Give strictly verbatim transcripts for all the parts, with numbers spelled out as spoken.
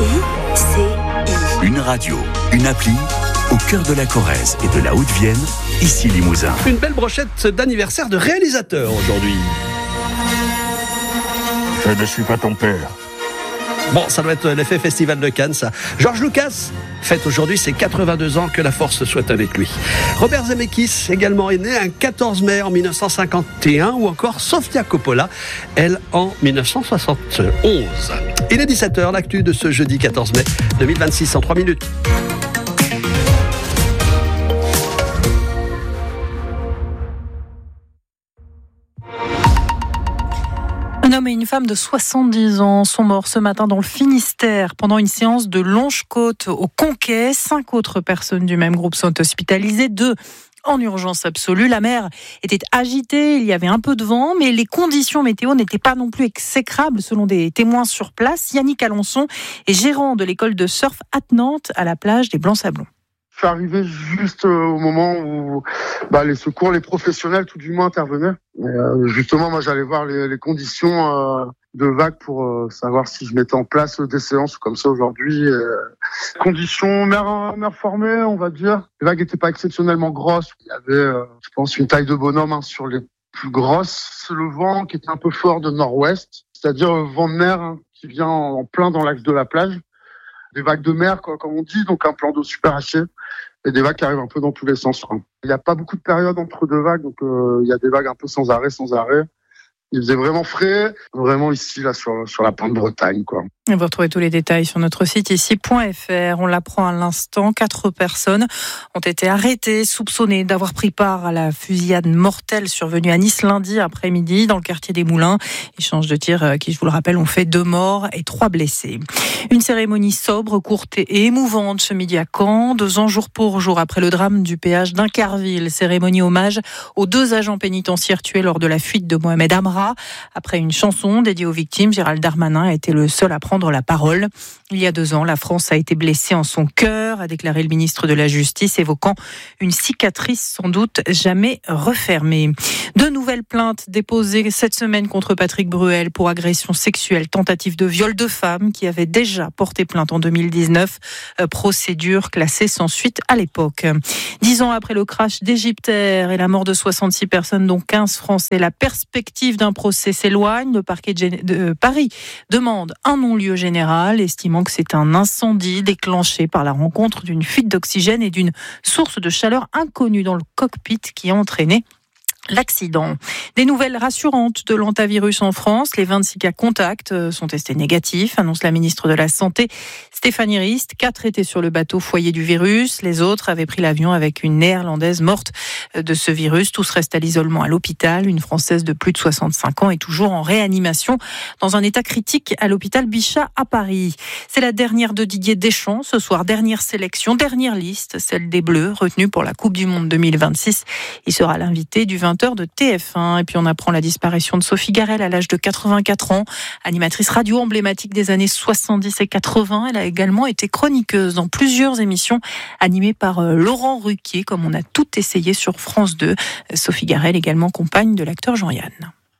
I C I. Une radio, une appli, au cœur de la Corrèze et de la Haute-Vienne, ici Limousin. Une belle brochette d'anniversaire de réalisateur aujourd'hui. Je ne suis pas ton père. Bon, ça doit être l'effet Festival de Cannes, ça. George Lucas fête aujourd'hui ses quatre-vingt-deux ans, que la force soit avec lui. Robert Zemeckis, également, est né un quatorze mai en mille neuf cent cinquante et un, ou encore Sofia Coppola, elle, en mille neuf cent soixante-onze. Il est dix-sept heures, l'actu de ce jeudi quatorze mai deux mille vingt-six, en trois minutes. Un homme et une femme de soixante-dix ans sont morts ce matin dans le Finistère pendant une séance de longe-côte au Conquet. Cinq autres personnes du même groupe sont hospitalisées, deux en urgence absolue. La mer était agitée, il y avait un peu de vent, mais les conditions météo n'étaient pas non plus exécrables selon des témoins sur place. Yannick Alençon est gérant de l'école de surf attenante à la plage des Blancs-Sablons. Je suis arrivé juste au moment où bah, les secours, les professionnels tout du moins intervenaient. Et, euh, justement, moi j'allais voir les, les conditions euh, de vagues pour euh, savoir si je mettais en place des séances comme ça aujourd'hui. Euh, conditions mer, mer formée, on va dire. Les vagues n'étaient pas exceptionnellement grosses. Il y avait, euh, je pense, une taille de bonhomme hein, sur les plus grosses. Le vent qui était un peu fort de nord-ouest, c'est-à-dire le vent de mer hein, qui vient en plein dans l'axe de la plage. Des vagues de mer, quoi, comme on dit, donc un plan d'eau super haché, et des vagues qui arrivent un peu dans tous les sens. Quoi. Il n'y a pas beaucoup de périodes entre deux vagues, donc euh, il y a des vagues un peu sans arrêt, sans arrêt. Il faisait vraiment frais, vraiment ici, là, sur, sur la pointe Bretagne, quoi. Et vous retrouvez tous les détails sur notre site ici point f r. On l'apprend à l'instant, quatre personnes ont été arrêtées, soupçonnées d'avoir pris part à la fusillade mortelle survenue à Nice lundi après-midi dans le quartier des Moulins. Échange de tirs qui, je vous le rappelle, ont fait deux morts et trois blessés. Une cérémonie sobre, courte et émouvante ce midi à Caen, deux ans jour pour jour après le drame du péage d'Incarville. Cérémonie hommage aux deux agents pénitentiaires tués lors de la fuite de Mohamed Amra. Après une chanson dédiée aux victimes, Gérald Darmanin a été le seul à prendre la parole. Il y a deux ans, la France a été blessée en son cœur, a déclaré le ministre de la Justice, évoquant une cicatrice sans doute jamais refermée. Deux nouvelles plaintes déposées cette semaine contre Patrick Bruel pour agression sexuelle, tentative de viol de femme, qui avait déjà porté plainte en deux mille dix-neuf. Procédure classée sans suite à l'époque. Dix ans après le crash d'Égyptaire et la mort de soixante-six personnes, dont quinze Français, la perspective d'un procès s'éloigne. Le parquet de Paris demande un non-lieu général, estimant que c'est un incendie déclenché par la rencontre d'une fuite d'oxygène et d'une source de chaleur inconnue dans le cockpit qui a entraîné l'accident. Des nouvelles rassurantes de l'hantavirus en France. Les vingt-six cas contacts sont testés négatifs, annonce la ministre de la Santé, Stéphanie Rist. Quatre étaient sur le bateau foyer du virus. Les autres avaient pris l'avion avec une néerlandaise morte de ce virus. Tous restent à l'isolement à l'hôpital. Une Française de plus de soixante-cinq ans est toujours en réanimation dans un état critique à l'hôpital Bichat à Paris. C'est la dernière de Didier Deschamps. Ce soir, dernière sélection, dernière liste, celle des Bleus, retenue pour la Coupe du Monde deux mille vingt-six. Il sera l'invité du vingt heures de T F un. Et puis on apprend la disparition de Sophie Garel à l'âge de quatre-vingt-quatre ans. Animatrice radio emblématique des années soixante-dix et quatre-vingts. Elle a également été chroniqueuse dans plusieurs émissions animées par Laurent Ruquier, comme on a tout essayé sur France deux. Sophie Garel, également compagne de l'acteur Jean-Yann.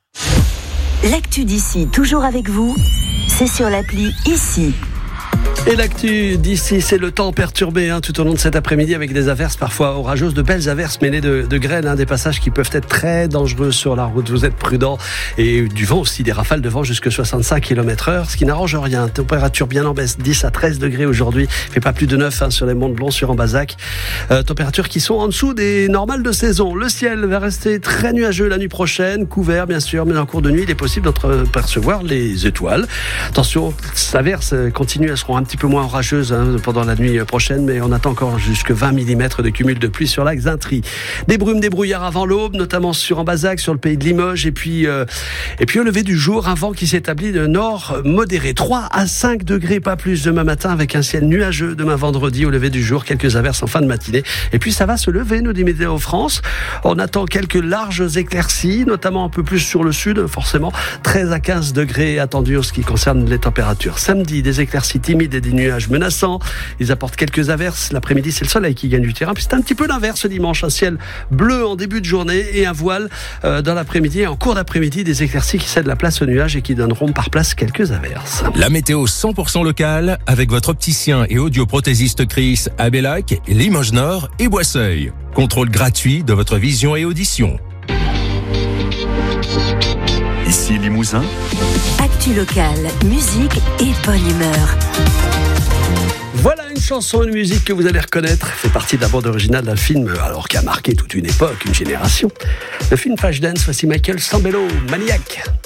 L'actu d'ici, toujours avec vous, c'est sur l'appli Ici. Et l'actu d'ici, c'est le temps perturbé hein, tout au long de cet après-midi avec des averses parfois orageuses, de belles averses mêlées de, de grêle, hein, des passages qui peuvent être très dangereux sur la route. Vous êtes prudents. Et du vent aussi, des rafales de vent jusqu'à soixante-cinq kilomètres heure, ce qui n'arrange rien. Température bien en baisse, dix à treize degrés aujourd'hui. Il fait pas plus de neuf hein, sur les monts de Blon, sur Ambazac. Euh, températures qui sont en dessous des normales de saison. Le ciel va rester très nuageux la nuit prochaine, couvert bien sûr, mais en cours de nuit, il est possible d'entreapercevoir les étoiles. Attention, ces averses continuent, elles seront un petit peu moins orageuses hein, pendant la nuit prochaine, mais on attend encore jusqu'à vingt millimètres de cumul de pluie sur l'axe Xaintry. Des brumes, des brouillards avant l'aube, notamment sur Ambazac, sur le pays de Limoges, et puis, euh, et puis au lever du jour, un vent qui s'établit de nord modéré. trois à cinq degrés, pas plus demain matin, avec un ciel nuageux demain vendredi au lever du jour, quelques averses en fin de matinée. Et puis ça va se lever, nous dit Météo France. On attend quelques larges éclaircies, notamment un peu plus sur le sud, forcément. treize à quinze degrés attendus en ce qui concerne les températures. Samedi, des éclaircies timides et des nuages menaçants. Ils apportent quelques averses. L'après-midi, c'est le soleil qui gagne du terrain. Puis c'est un petit peu l'inverse ce dimanche. Un ciel bleu en début de journée et un voile euh, dans l'après-midi. Et en cours d'après-midi, des éclaircies qui cèdent la place aux nuages et qui donneront par place quelques averses. La météo cent pour cent locale avec votre opticien et audioprothésiste Chris à Bellac, Limoges Nord et Boisseuil. Contrôle gratuit de votre vision et audition. Ici Limousin. Actu locale, musique et bonne humeur. Voilà une chanson, une musique que vous allez reconnaître. Fait partie de la bande originale d'un film alors qui a marqué toute une époque, une génération. Le film Flashdance, voici Michael Sambello, Maniac.